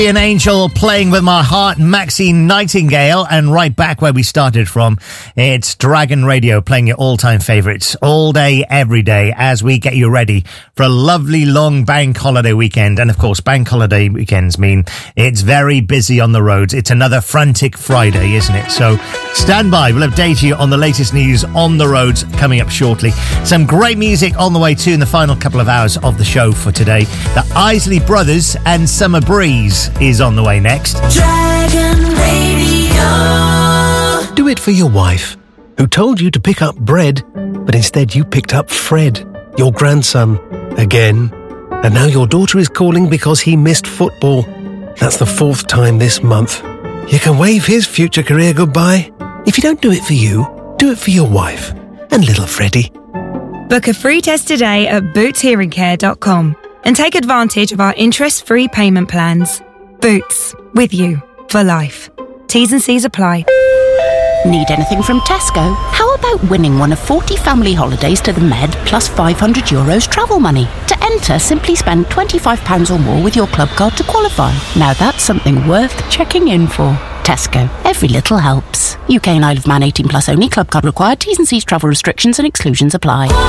An Angel playing with my heart, Maxine Nightingale, and right back where we started from, it's Dragon Radio playing your all-time favourites all day, every day, as we get you ready for a lovely long bank holiday weekend. And of course, bank holiday weekends mean it's very busy on the roads. It's another frantic Friday, isn't it? So stand by. We'll update you on the latest news on the roads coming up shortly. Some great music on the way too in the final couple of hours of the show for today. The Isley Brothers and Summer Breeze is on the way next. Dragon Radio. Do it for your wife, who told you to pick up bread, but instead you picked up Fred, your grandson, again. And now your daughter is calling because he missed football. That's the 4th time this month. You can wave his future career goodbye. If you don't do it for you, do it for your wife and little Freddie. Book a free test today at bootshearingcare.com and take advantage of our interest-free payment plans. Boots, with you for life. T's and C's apply. Need anything from Tesco? How about winning one of 40 family holidays to the Med plus €500 travel money? To enter, simply spend £25 or more with your club card to qualify. Now that's something worth checking in for. Tesco. Every little helps. UK and Isle of Man 18 plus only. Club card required. T's and C's travel restrictions and exclusions apply.